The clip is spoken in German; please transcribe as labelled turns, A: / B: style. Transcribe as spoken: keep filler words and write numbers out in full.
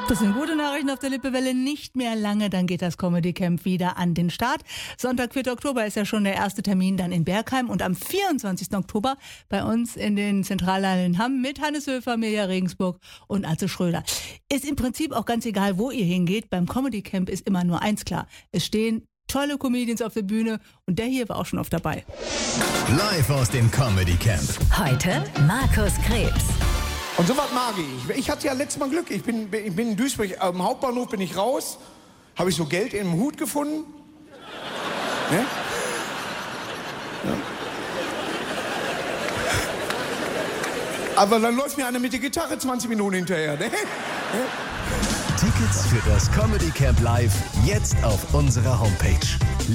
A: Das sind gute Nachrichten auf der Lippewelle. Nicht mehr lange, dann geht das Comedy Camp wieder an den Start. Sonntag, vierter Oktober ist ja schon der erste Termin dann in Bergheim und am vierundzwanzigsten Oktober bei uns in den Zentralhallen in Hamm mit Hannes Höfer, Mirja Regensburg und Atze Schröder. Ist im Prinzip auch ganz egal, wo ihr hingeht. Beim Comedy Camp ist immer nur eins klar. Es stehen tolle Comedians auf der Bühne und der hier war auch schon oft dabei.
B: Live aus dem Comedy Camp.
C: Heute Markus Krebs.
D: Und sowas mag ich. Ich hatte ja letztes Mal Glück. Ich bin, ich bin in Duisburg, am Hauptbahnhof bin ich raus, habe ich so Geld in einem Hut gefunden. Ne? Ja. Aber dann läuft mir einer mit der Gitarre zwanzig Minuten hinterher. Ne?
B: Tickets für das Comedy Camp Live jetzt auf unserer Homepage.